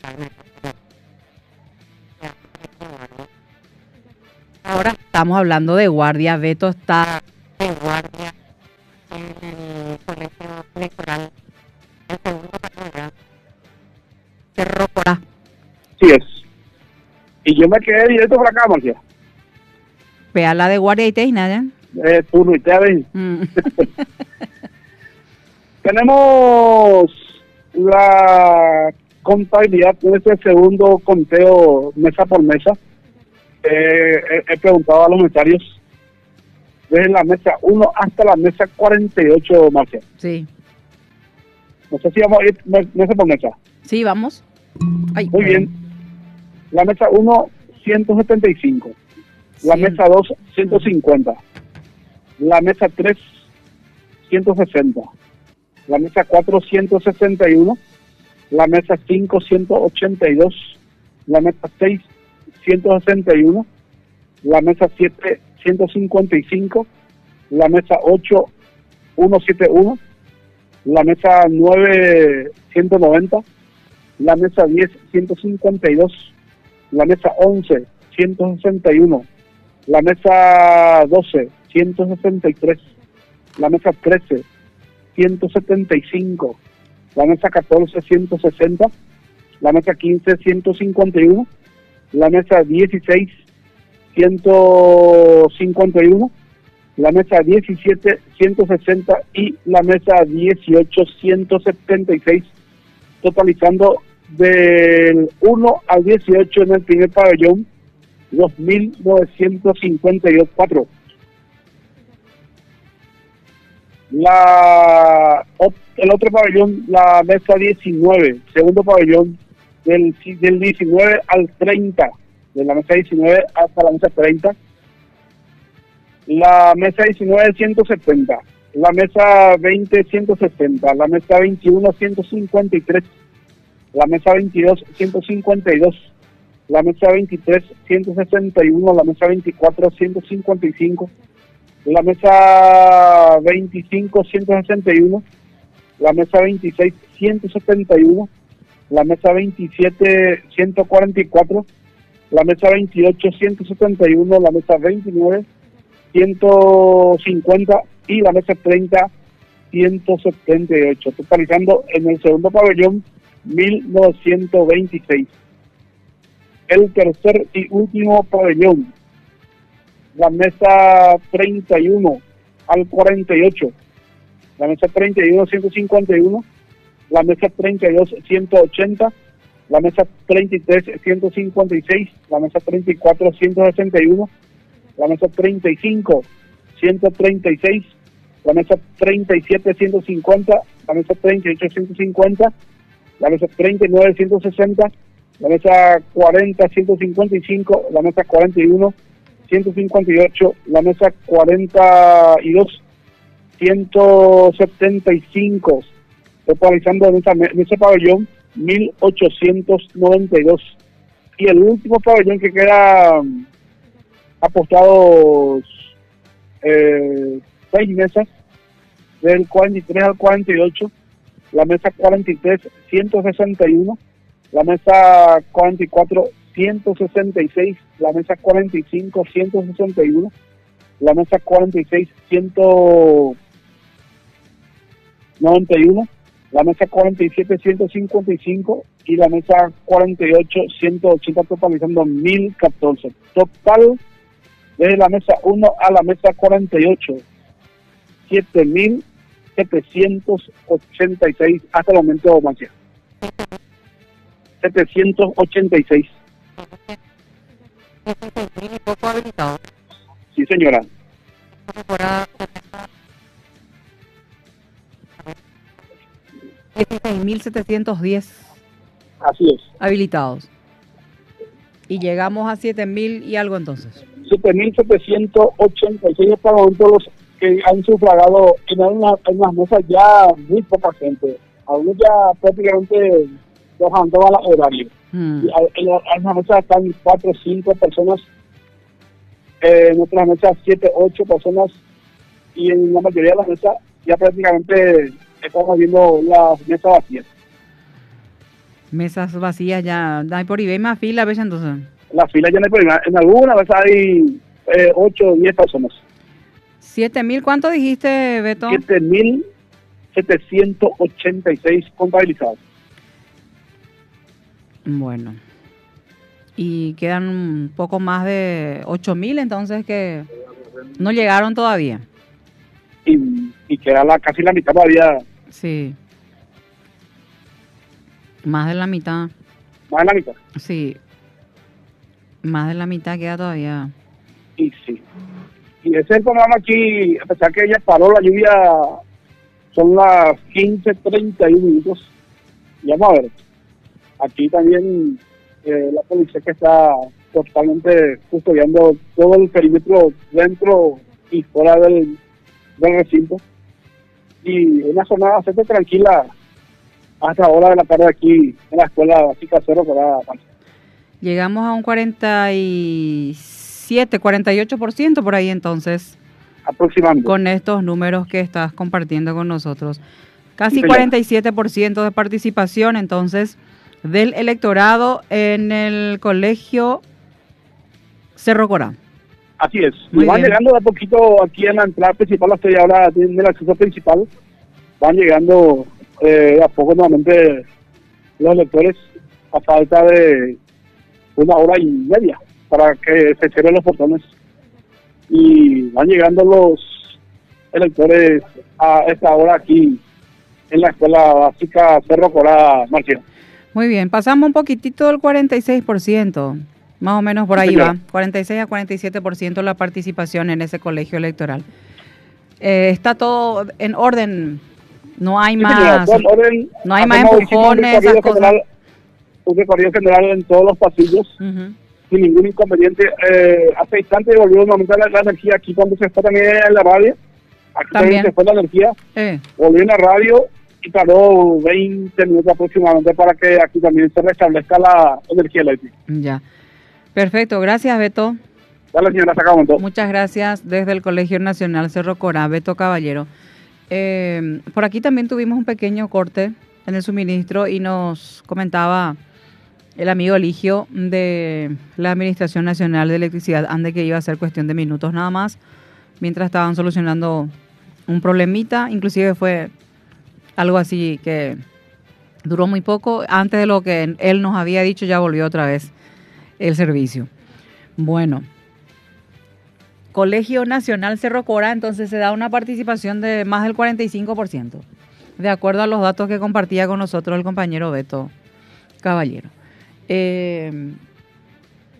Ahora estamos hablando de guardia. Beto está de guardia en el colegio electoral. El segundo patrón, Cerro Corá. Sí es. Y yo me quedé directo por acá, Marcia. Vea la de guardia y teina, ¿ya? Turno y te ven. Tenemos la contabilidad de este segundo conteo mesa por mesa. He preguntado a los notarios desde la mesa 1 hasta la mesa 48, Marcia. Sí. No sé si vamos a ir mesa por mesa. Sí, vamos. Ay, muy bien. La mesa 1, 175. La mesa 2, 150. La mesa 3, 160. La mesa 4, 161. La mesa 5, 182. La mesa 6, 161. La mesa 7, 155. La mesa 8, 171. La mesa 9, 190. La mesa 10, 152. La mesa 11, 161. La mesa 12, 163. La mesa 13, 175. La mesa 14, 160. La mesa 15, 151. La mesa 16, 151. La mesa 17, 160. Y la mesa 18, 176. Totalizando del 1 al 18 en el primer pabellón, 2.954. El otro pabellón, la mesa 19, segundo pabellón, del 19 al 30, de la mesa 19 hasta la mesa 30. La mesa 19, 170. La mesa 20, 170. La mesa 21, 153. La mesa 22, 152. La mesa 23, 161. La mesa 24, 155. La mesa 25, 161. La mesa 26, 171. La mesa 27, 144. La mesa 28, 171. La mesa 29, 150. Y la mesa 30, 178. Totalizando en el segundo pabellón, 1.926. El tercer y último pabellón, la mesa 31 al 48, la mesa 31, 151, la mesa 32, 180, la mesa 33, 156, la mesa 34, 161, la mesa 35, 136, la mesa 37, 150, la mesa 38, 150, la mesa 39, 160, la mesa 40, 155, la mesa 41, 158, la mesa 42, 175, totalizando en ese pabellón 1.892. Y el último pabellón que queda apostados 6 mesas, del 43 al 48, la mesa 43, 161, la mesa 44, 166, la mesa 45, 161, la mesa 46, 191, la mesa 47, 155 y la mesa 48, 180, totalizando 1.014. Total, desde la mesa 1 a la mesa 48, 7.786 hasta el momento, Mancia. 786. ¿Y poco habilitado? Sí, señora. 16.710 Así es. habilitados. Y llegamos a 7.000 y algo entonces. 7.786 hasta el momento los que han sufragado en unas mesas ya muy poca gente. Algunos ya prácticamente los han dado al horario. Y en las mesas están 4 o 5 personas, en otras mesas 7, 8 personas, y en la mayoría de las mesas ya prácticamente estamos viendo las mesas vacías. Mesas vacías ya, hay por ahí, hay más fila, ¿ves entonces? La fila ya no hay problema. En alguna vez hay 8 o 10 personas. 7.000, ¿cuánto dijiste, Beto? 7.786 contabilizados. Bueno. Y quedan un poco más de 8.000, entonces, que no llegaron todavía. Y queda casi la mitad todavía. Sí. Más de la mitad. Más de la mitad. Sí. Más de la mitad queda todavía. Y sí. Y ese es el programa aquí, a pesar que ya paró la lluvia, son las 15:31. Y vamos a ver. Aquí también la policía que está totalmente custodiando todo el perímetro dentro y fuera del recinto. Y una zona bastante tranquila hasta ahora de la tarde aquí en la escuela básica Cerro Corá. Llegamos a un 48% por ahí entonces. Aproximadamente. Con estos números que estás compartiendo con nosotros. Casi Sí, 47% de participación entonces del electorado en el colegio Cerro Corá. Así es. Muy y van bien. llegando de a poquito aquí en la entrada principal, estoy ahora en el acceso principal. Van llegando a poco nuevamente los electores a falta de 1 hora y media para que se cierren los portones. Y van llegando los electores a esta hora aquí en la escuela básica Cerro Corá, Marcial. Muy bien, pasamos un poquitito del 46%, más o menos por Sí, ahí señora. va, 46 a 47% la participación en ese colegio electoral. Está todo en orden, no hay Sí, señora, más, todo en orden. no hay más Hacemos empujones, esas cosas. Un recorrido general en todos los pasillos, Ujú. sin ningún inconveniente. Hace instante volvió a aumentar la energía aquí cuando se fue también en la radio. Aquí también se fue la energía. Volvió en la radio y tardó 20 minutos aproximadamente para que aquí también se restablezca la energía eléctrica. Ya. Perfecto, gracias Beto. Dale, señora, se acabó todo. Muchas gracias desde el Colegio Nacional Cerro Corá, Beto Caballero. Por aquí también tuvimos un pequeño corte en el suministro y nos comentaba el amigo Eligio de la Administración Nacional de Electricidad, ande que iba a ser cuestión de minutos nada más, mientras estaban solucionando un problemita, inclusive fue algo así que duró muy poco, antes de lo que él nos había dicho ya volvió otra vez el servicio. Bueno, Colegio Nacional Cerro Corá, entonces se da una participación de más del 45%, de acuerdo a los datos que compartía con nosotros el compañero Beto Caballero.